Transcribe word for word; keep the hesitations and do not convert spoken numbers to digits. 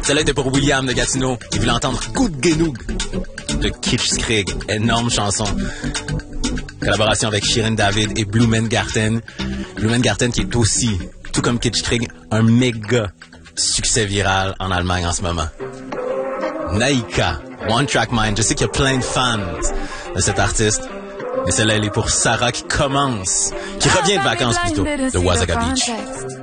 Celle-là était pour William de Gatineau. Il voulait entendre Coup de Genoug de Kitschkrieg. Énorme chanson. Collaboration avec Shirin David et Blumengarten. Blumengarten qui est aussi, tout comme Kitschkrieg, un méga succès viral en Allemagne en ce moment. Naïka, One Track Mind. Je sais qu'il y a plein de fans de cet artiste. Mais celle-là, elle est pour Sarah qui commence, qui revient de vacances plutôt, de Wasaga Beach.